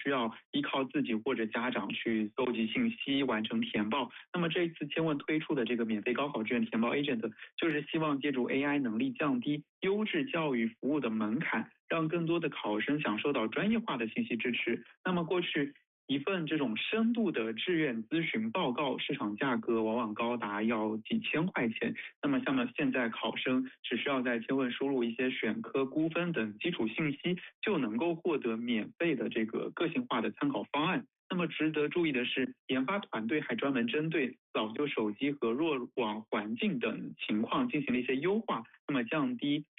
需要依靠自己或者家长去搜集信息完成填报。那么这一次千问推出的这个免费高考志愿填报 agent 就是希望借助 AI 能力降低优质教育服务的门槛，让更多的考生享受到专业化的信息支持。那么过去一份这种深度的志愿咨询报告市场价格往往高达要几千块钱，那么像现在考生只需要在千问输入一些选科、估分等基础信息，就能够获得免费的这个个性化的参考方案。那么值得注意的是，研发团队还专门针对老旧手机和弱网环境等情况进行了一些优化，那么降低